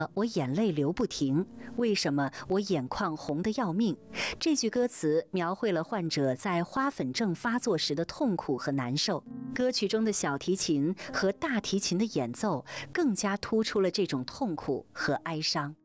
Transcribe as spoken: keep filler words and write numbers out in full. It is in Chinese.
我眼泪流不停，为什么我眼眶红得要命？这句歌词描绘了患者在花粉症发作时的痛苦和难受。歌曲中的小提琴和大提琴的演奏更加突出了这种痛苦和哀伤。